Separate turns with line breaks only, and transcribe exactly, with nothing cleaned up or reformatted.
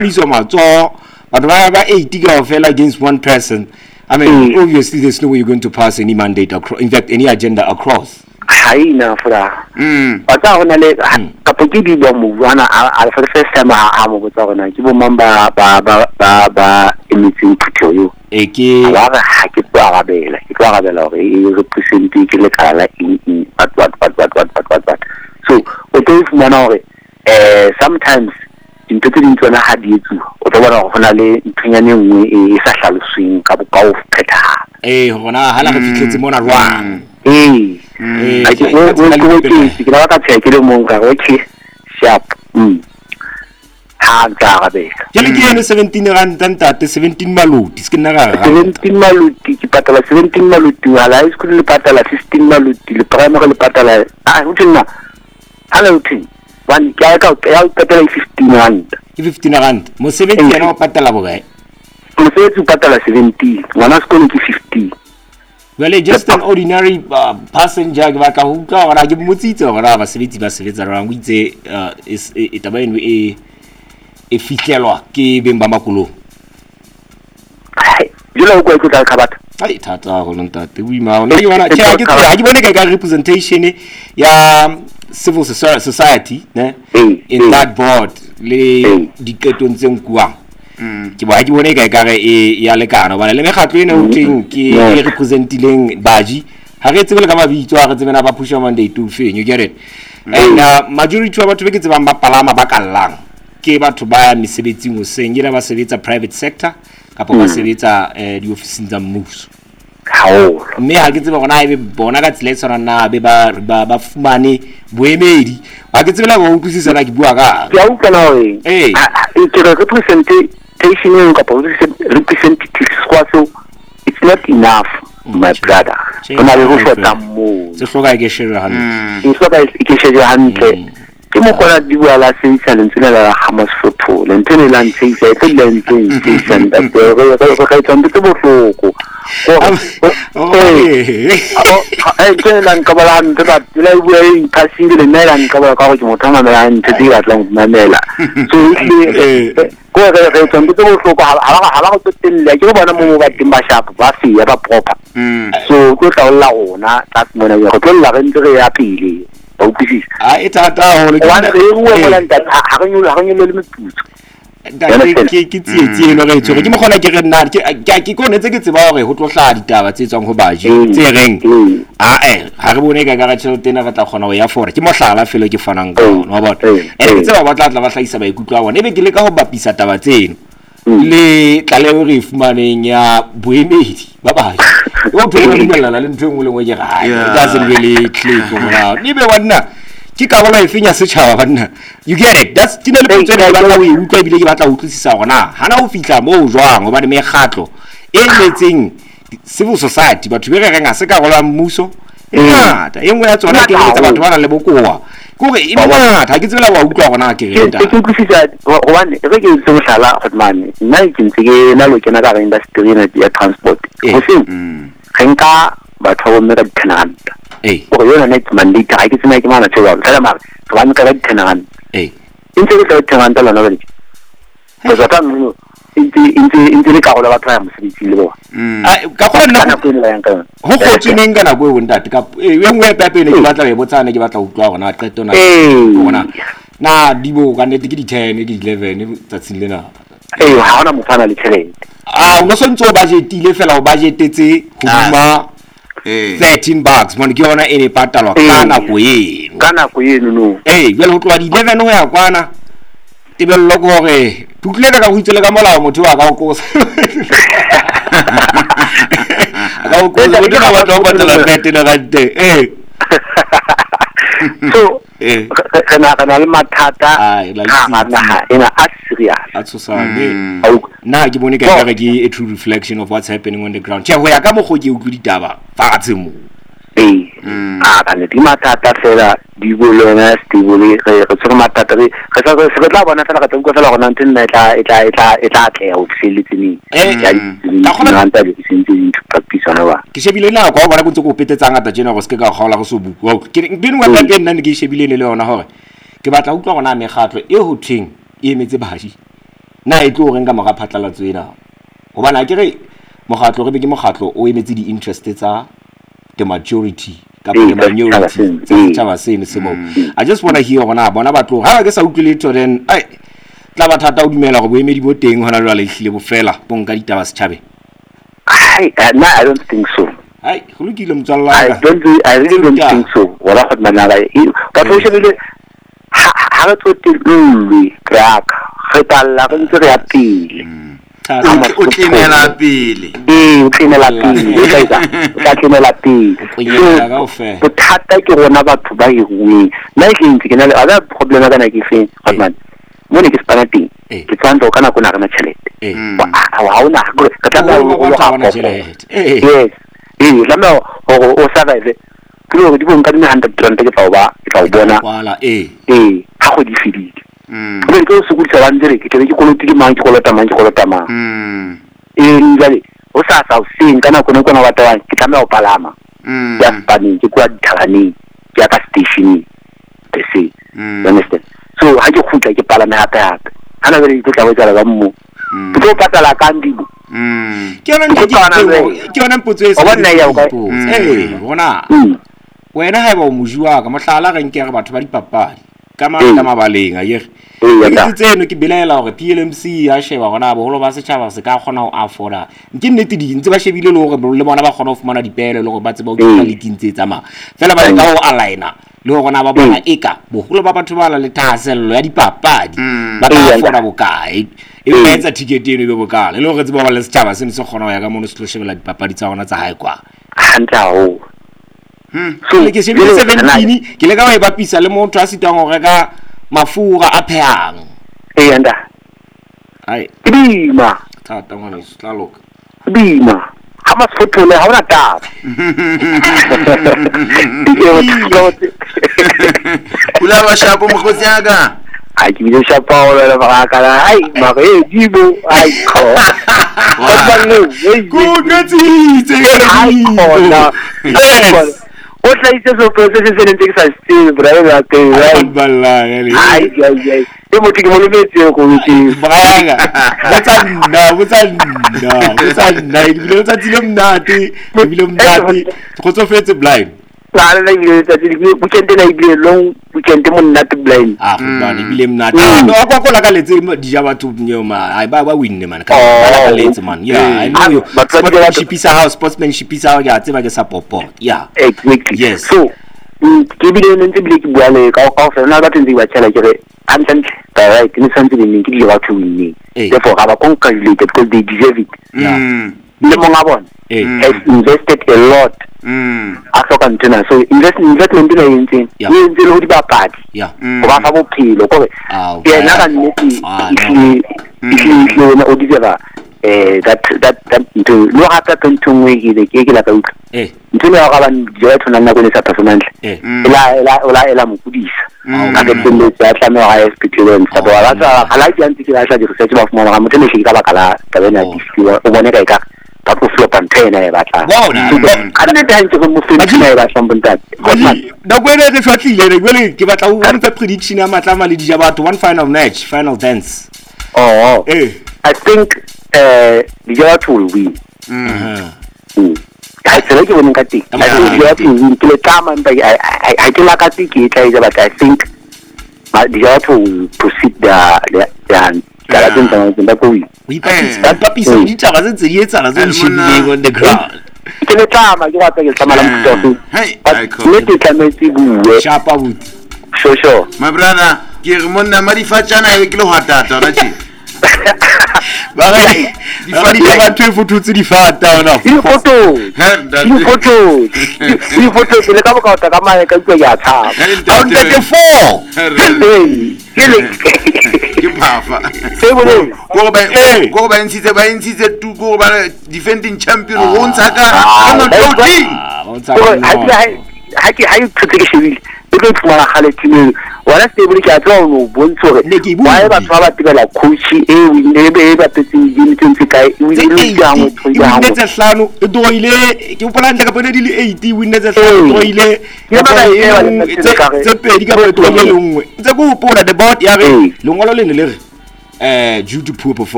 so much but whatever eighty fell against one person. I mean, mm. obviously, there's no way you're going to pass any mandate across. In fact, any agenda across.
Hi, na fura. Hmm. But I want to let kapoti di bomu. Wana al for the first time I am with our na. Kibo mamba ba ba ba ba emitting putoyo.
Eke.
Wala hakit ba abe la. Ito abe la. I represent kile kala in in what what what what what what what. So what is manore? Eh, sometimes. Into the into na hadithu o tla bona go na le nthunyane nngwe e sa hlalosweng ka bokao pheta
eh gona hala re fitletse mona rwang
eh eh a ke go go ke ke la ka tsaya ke le monka go ke sharp mm ha ga ga be
ke le ke ene seventeen rand ntate seventeen maloti se ke nna ga
seventeen maloti ke patala seventeen maloti hala high school le patala fifteen maloti le primary le patala ah o tsena hala o tsena one guy ka ya patala fifteen rand
fifteen rand mo seventy yana o patala bogae
mo seventy patala seventy wana skole ke fifty
well just an ordinary uh, passenger ba ka huka ora ke motsitse ora ba sebetsi ba sebetsa ra ngwe itse is e taba eno e e fitlelwa ke beng ba makolo
jula o go tla ka batho
ai thata go ntate o ima ona ke bona ke ke ga ke bone ka representation ya civil society ne in that board le diketong tse nkuang ke ba ke bone ka ka e ya lekana bana le megatlo ene o teng ke e representileng baji ha re tsebele ka mabitso a re tsebena ba pusha mandate to feng you get it and uh, majority wa batho be ke tsebang ba palama ba kallang ke batho ba mesebetsing o seng ira ba sebetsa private sector kapo ba sebetsa di office tsa mmuso
hao
me ha ke tseba gona e bona ka tsile tsona na be ba ba fumane boemedi ha ke tsebela go utlwisisa la ke bua ka
ya u kana we eh ke re representation en ka representative so it's not enough my brother ona le go shota mo
se hloka ke shere hantle
se hloka ke shere hantle ke mo kona di bua la se challenge la Hamas photo le ntene la ntse se te le ntse se nda go go go ka tsamba te bohloko eh eh ke la nkabala ntse ba le bua e passing le nela nkabala ka go ke motho ma ntse di ga tla mamela so eh go ga ga tsamba te bohloko ha ba ha ba go tsetelle ke bona mo ba timba sharp ba se ya ba proper so go tla la ona tla mona go tla re ntse ya pele o pisi
a etata hore
wa re o bona nta ha ga nyo ga nyo le meputso
da ke ke tsietse no re tsore ke mo gona ke re nna ke ke konetse ke tseba hore ho tlotla ditaba tse tswang go baje tse reng a eh ha re bone ka ga tshelo tena ba tla gona go ya fora ke mohlala felo ke fanang ka no ba bona e ke tseba ba tla tla ba hlaisa ba ikutlwa bona e be ke le ka go bapisa taba tseno le tlaleo re fumaneng ya boemedi ba ba o phela le melala le ntwe ngwe le ngwe ke ga it doesn't really click for now ni be wanna ke ka bona e fenya setšhaba banna you get it that's tine le potso le ba tla o utlwa ebile ke batla o utlwisisa gona hana o fitla mo o jwang go ba le megatlo e letseng civil society batho be re renga se ka gola mmuso e ngata e ngwe ya tsona ke le tsa batho ba le bokoa kore e ngata ke tsela wa utlwa gona ke re
ke utlwisisa go bane re ke se mohlala hotman nna ke ntse ke na lo kena ka industry ya transport go se renka batho ba me ka tenant eh o yona net mandate ga ke tsena ke mana tsewa tsala ma ba me ka tenant
eh
ntse ke ka tenant la no bele go tsata mo ntse ntse ntse le ka go la batho ya mosebetsi le bona
a ka go nna
go la yang ka
go go tseneng kana go e ntate ka e ngwe pepe ne ke batla e botsana ke batla utlwa gona qeto na bona na dibo ka nnete ke di ten ke di eleven tsatsing lena
eh ha ona mofana le tšhelete
ah no sontso budget ile fela o budgetetse huma eh thirteen bucks mone ke yona ene patalwa kana go yeno
kana go yeno no
eh bele go tloa di eleven ho ya kwana tibello go re tutle ka go itse le ka molao motho wa ka go ga go go le dina wa tlo patela thirteen rand eh
so kana kana le mathata ha na ina a serious
a tsosange na ke bone ka ga ke a true reflection of what's happening on the ground tja ho ya ka mo go ke utlwi ditaba fatshe mo
eh a kana di mathata fela di bolona stibole re re tsoma mathata re re sa se tla bona fela ka tlo fela gona ntse nna tla tla tla tla tle o tseletseni ya ka gona ntse di sentse di practice na ba
ke shebile na go bona go ntse go petetsang ata jena go se ka gaola go so buku ke dinu wa ka nna ne ke shebile le le ona hore ke batla utlwa gona megatlo e ho theng e emetse baji na e tlo reng ka moga phatlalatso ena gobana a kere mogatlo re be ke mogatlo o emetse di-interest tsa the majority ka the minority tsa setšhaba seno se mo I just wanna hear gona bona ba tlo ga ba ke sa utlwe letho then ai tla ba thata o dumela go boemedi bo teng hona jwa le hlile bo fela bonka ditaba setšhabeng.
I no, I don't think so.
I don't.
I really don't think so. What I heard, man, but fortunately, how to do we crack? Hetal la con tre apili.
O tiene la pili.
Eh, o tiene la pili. O tiene la pili. So, bothata ke rona batho ba hirwe. Na ke ntse ke na le other problem ka na ke fe, man. Mo ne ke spana ting. Ke tsantsa o kana go na kana tšhelete. Eh. Wa ona go ka tla go ga tšhelete. Yes. Eh, la no o o survive. Tlo di bon ka di one hundred rand ke tla ba ke tla bona.
Wala eh.
Eh, ha go di fedile. Mm. Go go se go tsa bandere ke tle ke koloti ke mang ke kolota mang ke kolota mang. Mm. Eh, ngale o sa sa o seng kana go ne go na batla ke tla me o palama. Mm. Ya spani ke kwa dithalani ya ka station. Tse. Mm. Understand? So ha ke khutla ke palame hape hape. Hana be ke tla go tsala ba mmo. Ke tlo patala ka ndibo.
Mm. Ke yona ke yona mpotso e se.
O bona ya o ka.
Eh, bona. Wena ha ba o mojua ka mohlala ga nke re batho ba dipapadi. Ka ma ka mabaleng a yere. Ke tseno ke bilaela gore P L M C a sheba gona boholo ba setšhaba se ka kgona go afforda. Nke nnete di ntse ba shebile le gore le bona ba kgona go fumana dipelo le gore ba tseba go tla le dintse tsa ma. Fela ba ka go aligna le gore na ba bona eka boholo ba batho ba la le thasello ya dipapadi ba ka afforda bokae. E etsa ticket eno be bokale le gore tseba ba le setšhaba se se kgona go ya ka mono se tlo shebela dipapadi tsa gona tsa hae kwa.
Hantao.
Hmm. So le ke shebile seventeen ke le ka ba e bapisa le motho a sitang go reka mafura a phehang.
Eh anda.
Ai.
Bima.
Thata ngwana se tla loka.
Bima. Ha ma sfotole ha ona taba.
Kula ba shapo mokgotsi aga.
Ai ke bile shapo la ba ka la ai ma re dibo ai ko.
Go gati tse
ai ko na. O tla itse so process se nte ke sa stile bravo la te ai
balla ele
ai ai ai e mo tiki mo le metse ko metse
braga botsa nna botsa nna botsa nna ile tsa tsile mnate ile mnate go tsofetse blind
la la ile tsa tsile go kente la ile long go kente mo nnate blind
ah go bana ile mnate no kwa kwa la ka letse di ja batho nyoma ai ba ba winne man ka la letse man yeah I know you sportsmanship is how sportsmanship is how ya tseba ke sa popo yeah
exactly
yes
so ke bile ne ntse bile ke bua le ka ka fa na ba tentse ba tshela ke re antsant right ni santse le nne ke di ba to winning therefore ga ba congratulated because they deserve it
yeah
le mo ngabona has invested a lot mm after container so invest investment le yentse le ntse le ho di bapadi
yeah
go ba fa bophelo go be na ka nnete if if you na o di ba eh that that that to lo hata tontongwe ke le ke ke la ka utlwa eh ntse ya ga ba je tsona nna go le sa personal ela ela ela ela mo kudisa ka ke tselle tsa tla me ga experience ka ba la tsa ga la ke ntse ke la tsa di research ba fumana ga motho le ke ka ba kala ka bena di o bone ka ka ba go flop antena e batla ka nne ta ntse go mo fetsa e ba sambonta
da kwene re fatlile re kwele ke batla one fa prediction ya matlama le dija batho one final match final dance
oh eh I think uh the Gerard will win. Mhm. Mm. I think you win kati. I think Gerard will win. Kile kama mba I I I think kati ki tla but I think uh, the Gerard will proceed the the the la tenta tenta ko win.
We pa pa pisa di taba tse di etsana tse di shebile on the ground.
Kile kama ke wa tsela tsa mala motho. Hey, le te tlametse bue.
Shapa but.
Sure sure.
My brother, ke re monna mari fatshana e ke le hwata tona tshi.
Ba ga di fa di ba twe fututse di fata ona
di photo di photo di photo le ka boka ka mae ka tswa ya tsa
on thirty-four
ke le
ke phafa
se bo le
go ba go ba ntshitse ba ntshitse tu go ba defending champion go ntsa ka no doubting
ha ke ha ke tsetse ke shebile le go tsmana gale timelo wala se bole ke a tswa no bontsho re ba ba ba ba tibela coach e winne be ba tse di ntse ka winne ya mo ya mo
tse hlano do ile ke o planta ka pone di le eight winne tse hlano do ile tse pedi ka pone to le nngwe tse go pola the board ya re lengolo le ne le re uh, due to poor performance